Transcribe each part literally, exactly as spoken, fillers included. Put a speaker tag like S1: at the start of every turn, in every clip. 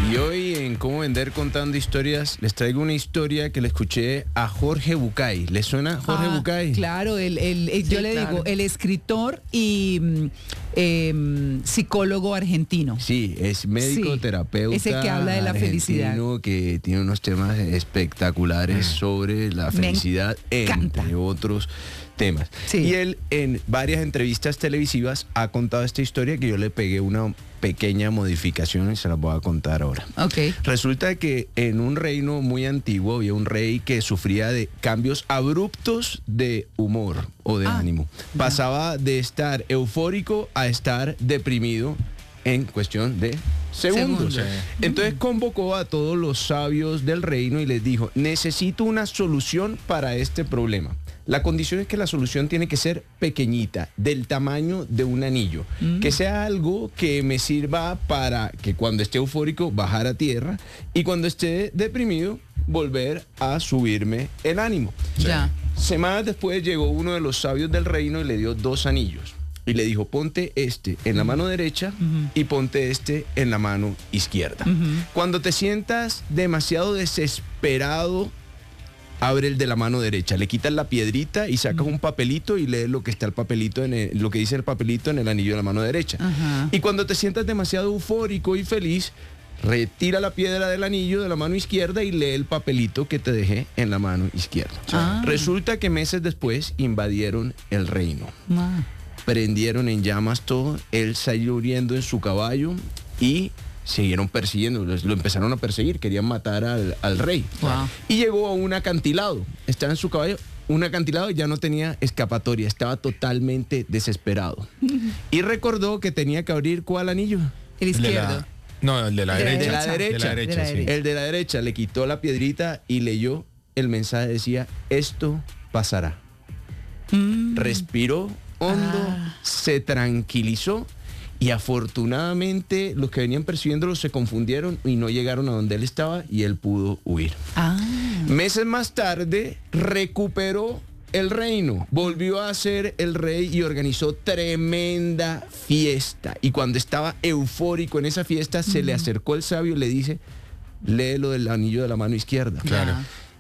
S1: Y hoy en Cómo Vender Contando Historias les traigo una historia que le escuché a Jorge Bucay. ¿Le suena Jorge
S2: ah,
S1: Bucay?
S2: Claro, el, el, el, sí, yo le claro. digo, el escritor y eh, psicólogo argentino.
S1: Sí, es médico, sí, terapeuta.
S2: Es el que habla de la felicidad.
S1: Que tiene unos temas espectaculares mm. sobre la felicidad, entre otros temas. Sí. Y él en varias entrevistas televisivas ha contado esta historia que yo le pegué una pequeña modificación y se la voy a contar ahora.
S2: Okay.
S1: Resulta que en un reino muy antiguo había un rey que sufría de cambios abruptos de humor o de ah, ánimo. Pasaba de estar eufórico a estar deprimido en cuestión de segundos. Segundo. Entonces convocó a todos los sabios del reino y les dijo: necesito una solución para este problema. La condición es que la solución tiene que ser pequeñita, del tamaño de un anillo. Mm. Que sea algo que me sirva para que cuando esté eufórico bajar a tierra y cuando esté deprimido volver a subirme el ánimo.
S2: Ya.
S1: Semanas después llegó uno de los sabios del reino y le dio dos anillos. Y le dijo: ponte este en la mano derecha uh-huh. y ponte este en la mano izquierda. Uh-huh. Cuando te sientas demasiado desesperado, abre el de la mano derecha, le quitas la piedrita y sacas uh-huh. un papelito y lees lo que está el papelito en el, lo que dice el papelito en el anillo de la mano derecha. Uh-huh. Y cuando te sientas demasiado eufórico y feliz, retira la piedra del anillo de la mano izquierda y lee el papelito que te dejé en la mano izquierda. Ah. Resulta que meses después invadieron el reino. Ah. Prendieron en llamas todo, él salió huyendo en su caballo y siguieron persiguiendo, lo empezaron a perseguir, querían matar al, al rey.
S2: Wow.
S1: Y llegó a un acantilado, estaba en su caballo, un acantilado, ya no tenía escapatoria, estaba totalmente desesperado. Y recordó que tenía que abrir ¿cuál anillo?
S2: El izquierdo.
S3: No, el de la
S1: el
S3: derecha.
S1: De la derecha.
S3: De la derecha,
S1: sí. El de la derecha, le quitó la piedrita y leyó el mensaje, decía: esto pasará. Mm. Respiró hondo, ah. se tranquilizó y afortunadamente los que venían persiguiéndolo se confundieron y no llegaron a donde él estaba y él pudo huir.
S2: Ah.
S1: Meses más tarde recuperó el reino, volvió a ser el rey y organizó tremenda fiesta. Y cuando estaba eufórico en esa fiesta, mm. se le acercó el sabio y le dice: lee lo del anillo de la mano izquierda.
S3: Claro.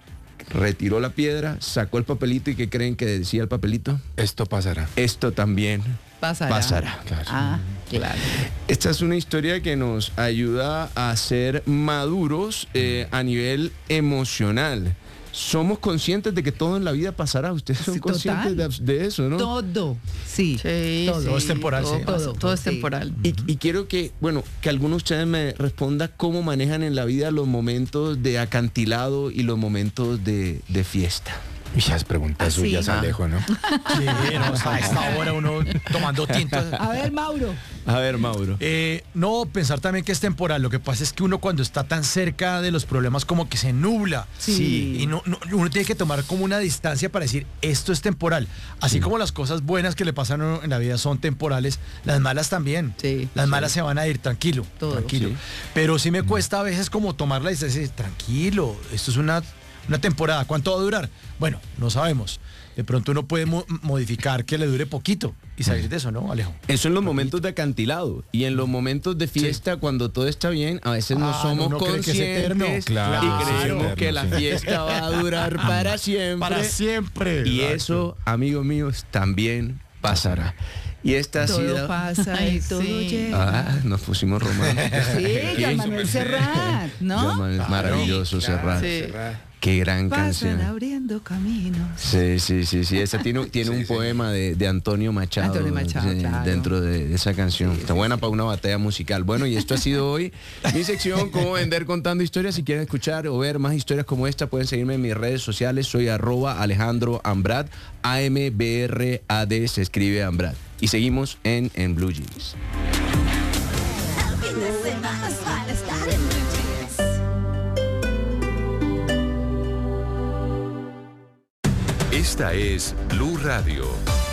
S1: Retiró la piedra, sacó el papelito y ¿qué creen que decía el papelito?
S3: Esto pasará.
S1: Esto también
S2: pasará.
S1: pasará.
S2: Claro. Ah, claro.
S1: Esta es una historia que nos ayuda a ser maduros eh, a nivel emocional. Somos conscientes de que todo en la vida pasará. Ustedes son sí, conscientes de, de eso, ¿no?
S2: Todo, sí.
S4: sí
S2: todo.
S4: Sí,
S3: todo es temporal,
S4: todo,
S3: sí.
S4: Todo, todo es
S2: sí.
S4: temporal.
S1: Y, y quiero que, bueno, que alguno de ustedes me responda cómo manejan en la vida los momentos de acantilado y los momentos de, de fiesta.
S3: Y esas preguntas
S2: ¿Ah,
S3: suyas,
S2: sí?
S3: Alejo, ¿no?
S5: Sí, no, a esta hora uno tomando tinto.
S2: A ver, Mauro.
S1: A ver, Mauro.
S5: Eh, no, pensar también que es temporal. Lo que pasa es que uno cuando está tan cerca de los problemas como que se nubla.
S2: Sí.
S5: Y no, no, uno tiene que tomar como una distancia para decir, esto es temporal. Así sí. como las cosas buenas que le pasan en la vida son temporales, las malas también.
S2: Sí.
S5: Las
S2: sí.
S5: malas se van a ir, tranquilo.
S2: Todo.
S5: Tranquilo.
S1: Sí.
S5: Pero sí me cuesta a veces como tomar la distancia y decir, tranquilo, esto es una... Una temporada, ¿cuánto va a durar? Bueno, no sabemos. De pronto uno puede mo- modificar que le dure poquito y salir de eso, ¿no, Alejo?
S1: Eso en los momentos de acantilado. Y en los momentos de fiesta, sí. cuando todo está bien, a veces no
S5: ah,
S1: somos
S5: no, no
S1: conscientes
S3: claro,
S1: y creemos
S3: sí,
S1: que la fiesta va a durar para siempre.
S5: Para siempre.
S1: Y
S5: Exacto.
S1: eso, amigos míos, también pasará. Y esta
S2: todo
S1: ha sido...
S2: pasa
S4: Ay,
S2: y todo
S4: sí.
S2: llega.
S1: Ah, nos pusimos románticos.
S2: Sí, Joan Manuel Serrat, ¿no?
S1: Joan Manuel,
S5: Claro,
S1: maravilloso,
S5: claro,
S1: Serrat.
S4: Sí.
S1: Qué gran
S2: Pasan
S1: canción.
S2: abriendo caminos.
S1: Sí, sí, sí, sí. Esa tiene, tiene
S3: Sí,
S1: un
S3: sí.
S1: poema de, de Antonio Machado,
S2: Antonio Machado,
S1: sí,
S2: claro.
S1: dentro de, de esa canción.
S2: Sí,
S1: Está
S2: sí,
S1: buena
S2: sí.
S1: para una batalla musical. Bueno, y esto ha sido hoy mi sección Cómo Vender Contando Historias. Si quieren escuchar o ver más historias como esta, pueden seguirme en mis redes sociales. Soy arroba Alejandro Ambrad. A M B R A D se escribe Ambrad. Y seguimos en, en Blue Jeans.
S6: Esta es Blue Radio.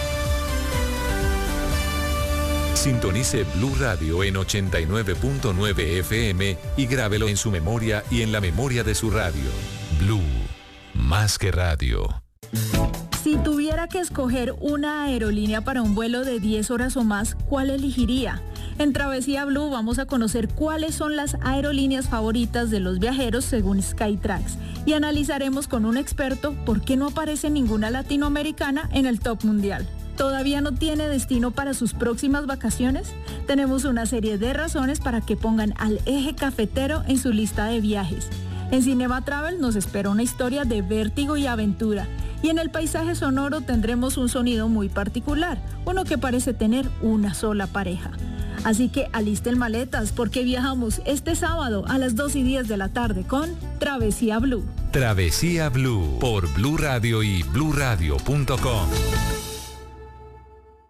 S6: Sintonice Blue Radio en ochenta y nueve punto nueve F M y grábelo en su memoria y en la memoria de su radio. Blue, más que radio.
S7: Si tuviera que escoger una aerolínea para un vuelo de diez horas o más, ¿cuál elegiría?
S4: En Travesía Blue vamos a conocer cuáles son las aerolíneas favoritas de los viajeros según Skytrax y analizaremos con un experto por qué no aparece ninguna latinoamericana en el top mundial. ¿Todavía no tiene destino para sus próximas vacaciones? Tenemos una serie de razones para que pongan al Eje Cafetero en su lista de viajes. En Cinema Travel nos espera una historia de vértigo y aventura. Y en el paisaje sonoro tendremos un sonido muy particular, uno que parece tener una sola pareja. Así que alisten maletas porque viajamos este sábado a las dos y diez de la tarde con Travesía Blue.
S6: Travesía Blue por Blue Radio y blue radio punto com.